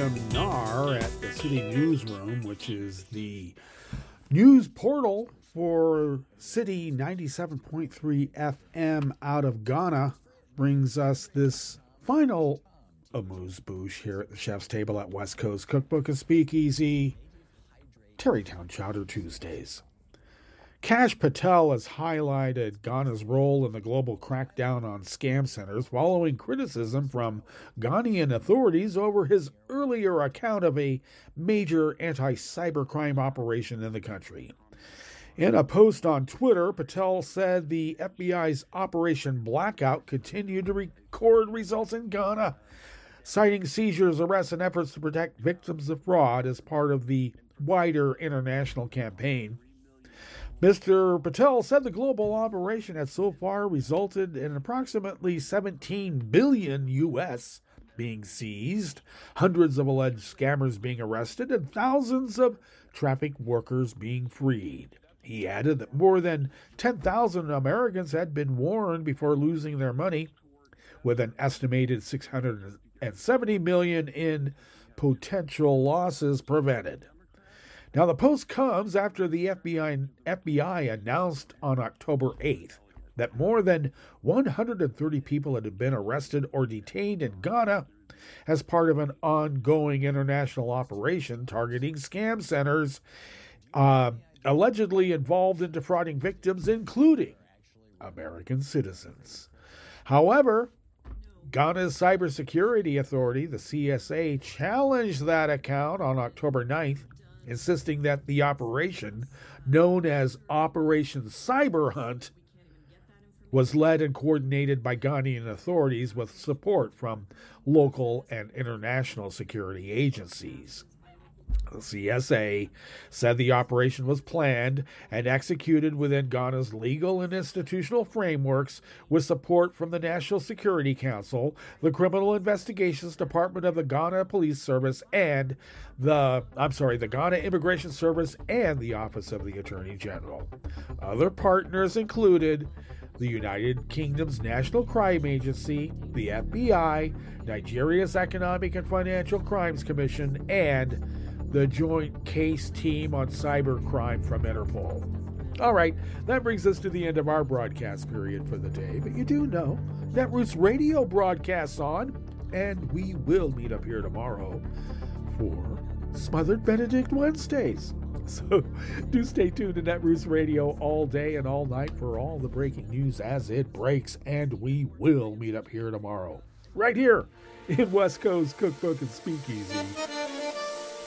William Narr at the City Newsroom, which is the news portal for City 97.3 FM out of Ghana, brings us this final amuse-bouche here at the Chef's Table at West Coast Cookbook and Speakeasy, Terrytown Chowder Tuesdays. Kash Patel has highlighted Ghana's role in the global crackdown on scam centers following criticism from Ghanaian authorities over his earlier account of a major anti-cybercrime operation in the country. In a post on Twitter, Patel said the FBI's Operation Blackout continued to record results in Ghana, citing seizures, arrests, and efforts to protect victims of fraud as part of the wider international campaign. Mr. Patel said the global operation had so far resulted in approximately 17 billion US being seized, hundreds of alleged scammers being arrested, and thousands of traffic workers being freed. He added that more than 10,000 Americans had been warned before losing their money, with an estimated 670 million in potential losses prevented. Now, the post comes after the FBI announced on October 8th that more than 130 people had been arrested or detained in Ghana as part of an ongoing international operation targeting scam centers allegedly involved in defrauding victims, including American citizens. However, Ghana's Cybersecurity Authority, the CSA, challenged that account on October 9th, insisting that the operation, known as Operation Cyber Hunt, was led and coordinated by Ghanaian authorities with support from local and international security agencies. The CSA said the operation was planned and executed within Ghana's legal and institutional frameworks with support from the National Security Council, the Criminal Investigations Department of the Ghana Police Service, and the Ghana Immigration Service and the Office of the Attorney General. Other partners included the United Kingdom's National Crime Agency, the FBI, Nigeria's Economic and Financial Crimes Commission, and the Joint Case Team on Cybercrime from Interpol. All right, that brings us to the end of our broadcast period for the day, but you do know Netroots Radio broadcasts on, and we will meet up here tomorrow for Smothered Benedict Wednesdays. So do stay tuned to Netroots Radio all day and all night for all the breaking news as it breaks, and we will meet up here tomorrow, right here in West Coast Cookbook and Speakeasy.